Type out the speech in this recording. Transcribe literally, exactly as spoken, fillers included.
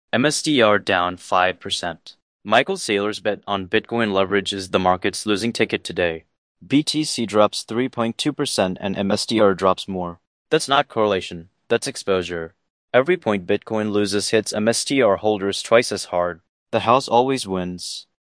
M S D R down five percent. Michael Saylor's bet on Bitcoin leverages the market's losing ticket today. B T C drops three point two percent and M S D R drops more. That's not correlation, that's exposure. Every point Bitcoin loses hits M S D R holders twice as hard. The house always wins.